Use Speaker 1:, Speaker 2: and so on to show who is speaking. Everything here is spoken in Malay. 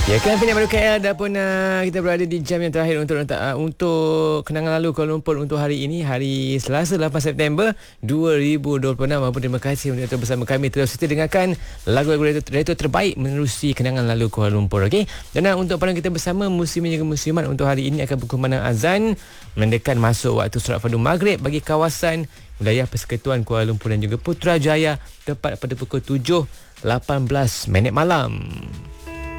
Speaker 1: Ya kan, pendengar baru KL dah pun kita berada di jam yang terakhir untuk kenangan lalu Kuala Lumpur untuk hari ini, hari Selasa 8 September 2026. Apa terima kasih untuk bersama kami, terus kita dengarkan lagu-lagu retro terbaik menerusi kenangan lalu Kuala Lumpur. Okey. Dan untuk pandangan kita bersama, muslimin juga muslimat untuk hari ini akan berkumandang azan mendekat masuk waktu solat fardu maghrib bagi kawasan wilayah Persekutuan Kuala Lumpur dan juga Putrajaya tepat pada pukul 7:18 malam.